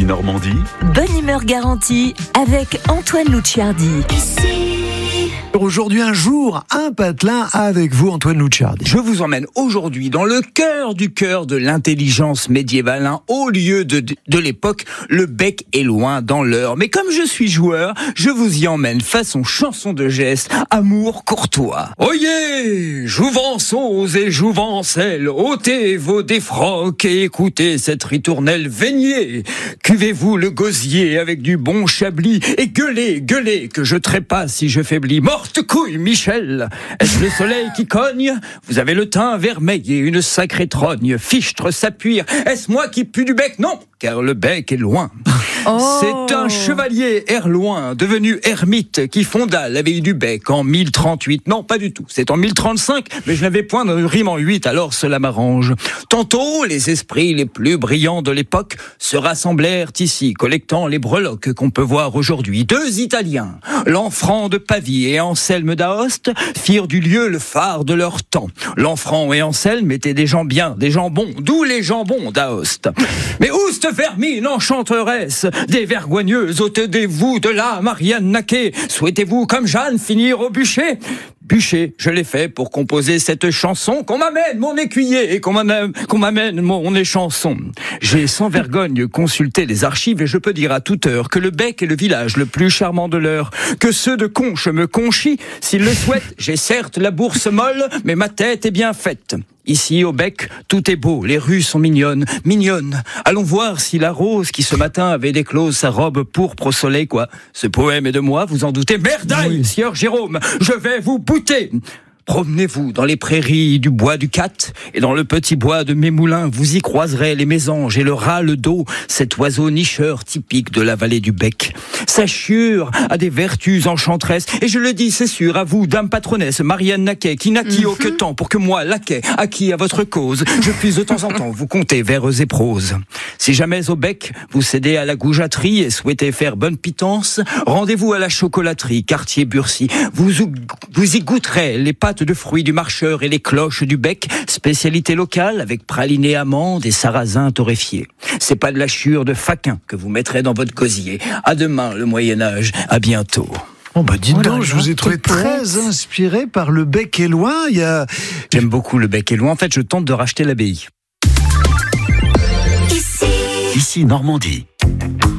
Ici Normandie. Bonne humeur garantie avec Antoine Lucciardi. Aujourd'hui, un patelin avec vous, Antoine Lucciardi. Je vous emmène aujourd'hui dans le cœur du cœur de l'intelligence médiévale, au lieu de l'époque, le bec est loin dans l'heure. Mais comme je suis joueur, je vous y emmène façon chanson de geste, amour courtois. Oyez, jouvençons et jouvencelles, ôtez vos défroques et écoutez cette ritournelle veignée. Cuvez-vous le gosier avec du bon chablis et gueulez, que je trépasse si je faiblis. Morte couille, Michel! Est-ce le soleil qui cogne? Vous avez le teint vermeil et une sacrée trogne. Fichtre s'appuie. Est-ce moi qui pue du bec? Non, car le bec est loin. C'est un chevalier erloin, devenu ermite, qui fonda l'abbaye du Bec en 1038. Non, pas du tout. C'est en 1035, mais je n'avais point de rime en 8, alors cela m'arrange. Tantôt, les esprits les plus brillants de l'époque se rassemblèrent ici, collectant les breloques qu'on peut voir aujourd'hui. 2 Italiens, Lanfranc de Pavie et Anselme d'Aoste, firent du lieu le phare de leur temps. Lanfranc et Anselme étaient des gens bien, des gens bons, d'où les jambons d'Aoste. Mais où cette vermine enchanteresse, des vergogneuses, ôtez-vous de là, Marianne Naquet. Souhaitez-vous, comme Jeanne, finir au bûcher? Bûcher, je l'ai fait pour composer cette chanson, qu'on m'amène mon écuyer et qu'on m'amène mon échanson. J'ai sans vergogne consulté les archives et je peux dire à toute heure que le Bec est le village le plus charmant de l'heure, que ceux de Conches me conchient. S'ils le souhaitent, j'ai certes la bourse molle, mais ma tête est bien faite. Ici, au Bec, tout est beau, les rues sont mignonnes. Allons voir si la rose qui ce matin avait déclose sa robe pourpre au soleil, quoi. Ce poème est de moi, vous en doutez. Merdaille, oui. Sieur Jérôme, je vais vous bouter. Promenez-vous dans les prairies du bois du Cat et dans le petit bois de Mémoulin, vous y croiserez les mésanges et le râle d'eau, cet oiseau nicheur typique de la vallée du Bec. Sa chiure a des vertus enchanteresses, et je le dis, c'est sûr, à vous, dame patronesse, Marianne Naquet, qui naquit au que temps pour que moi, laquais, acquis à votre cause, je puisse de temps en temps vous conter vers et prose. Si jamais au Bec, vous cédez à la goujaterie et souhaitez faire bonne pitance, rendez-vous à la chocolaterie, quartier Burcy. Vous y goûterez les pâtes de fruits du marcheur et les cloches du Bec, spécialité locale avec praliné amandes et sarrasin torréfié. C'est pas de la chiure de faquin que vous mettrez dans votre gosier. À demain, le Moyen-Âge. À bientôt. Oh bah dites donc, je vous ai trouvé très inspiré par le Bec est loin. J'aime beaucoup le Bec est loin. En fait, je tente de racheter l'abbaye. Ici Normandie.